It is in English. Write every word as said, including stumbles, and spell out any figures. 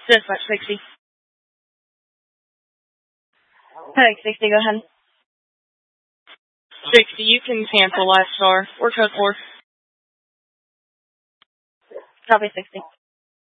Dispatch sixty. Hey, sixty, go ahead. sixty, you can cancel Last Star or Code four. Copy sixty.